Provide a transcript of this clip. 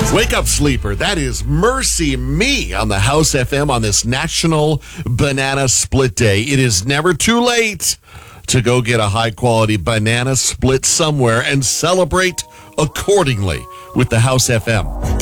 Wake up, sleeper. That is Mercy Me on the House FM on this National Banana Split Day. It is never too late to go get a high-quality banana split somewhere and celebrate accordingly with the House FM.